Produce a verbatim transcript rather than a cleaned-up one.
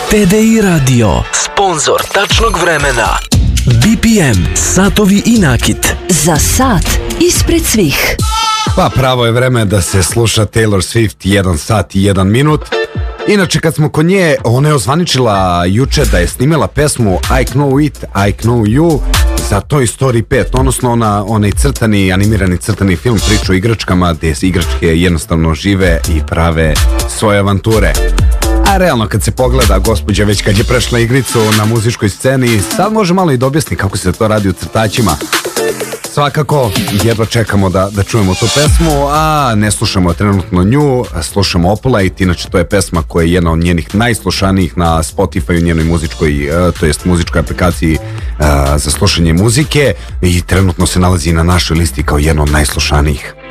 T D I Radio, sponzor tačnog vremena. B P M, satovi i nakit. Za sat ispred svih. Pa pravo je vreme da se sluša Taylor Swift jedan sat i jedan minut. Inače, kad smo kod nje, ona je ozvaničila juče da je snimila pesmu I Know It, I Know You za Toy Story pet, odnosno ona, onaj crtani, animirani crtani film, priču o igračkama gdje igračke jednostavno žive i prave svoje avanture. A realno kad se pogleda, gospođa već kad je prešla igricu na muzičkoj sceni, sad može malo i da objasni kako se to radi u crtačima. Svakako, jedva čekamo da, da čujemo tu pesmu, a ne slušamo trenutno nju, slušamo Opalite, inače to je pesma koja je jedna od njenih najslušanijih na Spotify, u njenoj muzičkoj, to jest muzičkoj aplikaciji za slušanje muzike i trenutno se nalazi na našoj listi kao jedna od najslušanijih.